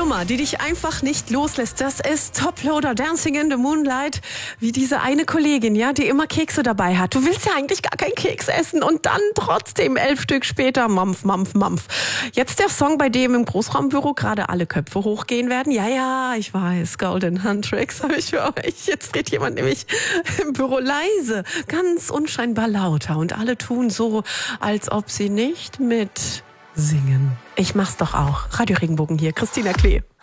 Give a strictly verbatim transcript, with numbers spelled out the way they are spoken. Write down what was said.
Nummer, die dich einfach nicht loslässt, das ist Toploader, Dancing in the Moonlight, wie diese eine Kollegin, ja, die immer Kekse dabei hat. Du willst ja eigentlich gar keinen Keks essen und dann trotzdem elf Stück später, mampf, mampf, mampf. Jetzt der Song, bei dem im Großraumbüro gerade alle Köpfe hochgehen werden. Ja, ja, ich weiß, Golden Handtricks habe ich für euch. Jetzt dreht jemand nämlich im Büro leise, ganz unscheinbar lauter und alle tun so, als ob sie nicht mit singen. Ich mach's doch auch. Radio Regenbogen hier, Christina Klee.